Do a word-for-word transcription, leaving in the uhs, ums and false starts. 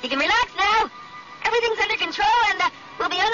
You can relax now. Everything's under control, and uh, we'll be on